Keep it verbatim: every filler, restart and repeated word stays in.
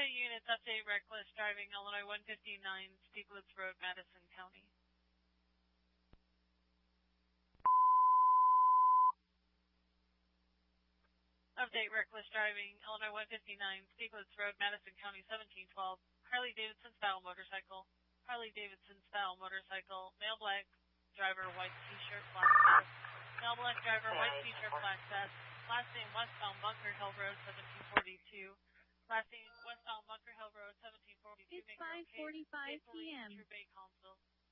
units, update reckless driving, Illinois one fifty-nine, Stieglitz Road, Madison County. Update reckless driving, Illinois one fifty-nine, Stieglitz Road, Madison County, seventeen twelve. Harley Davidson style motorcycle. Harley Davidson style motorcycle. Male black driver, white t-shirt, black vest. Male black driver, white t-shirt, black vest. Last name westbound Bunker Hill Road, seventeen forty-two. Last name westbound Bunker Hill Road, seventeen forty-two. It's five forty-five p m Bay Council.